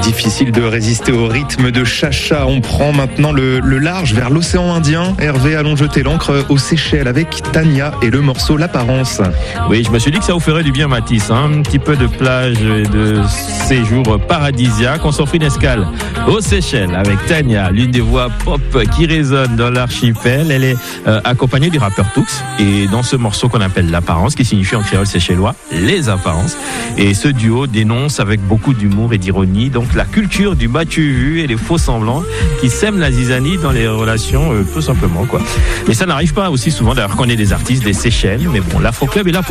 Difficile de résister au rythme de Chacha. On prend maintenant le large vers l'océan Indien. Hervé, allons jeter l'ancre aux Seychelles avec Tania et le morceau L'Apparence. Oui, je me suis dit que ça vous ferait du bien, Mathis. Un petit peu de plage et de séjour paradisiaque. On s'offre une escale aux Seychelles avec Tania, l'une des voix pop qui résonne dans l'archipel. Elle est accompagnée du rappeur Toux. Et dans ce morceau qu'on appelle L'Apparence, qui signifie en créole séchellois les apparences. Et ce duo dénonce avec beaucoup d'humour et d'ironie donc la culture du battu vu et les faux semblants qui sèment la zizanie dans les relations tout simplement quoi. Et ça n'arrive pas aussi souvent d'ailleurs qu'on ait des artistes des Seychelles, mais bon, l'Afro Club est là pour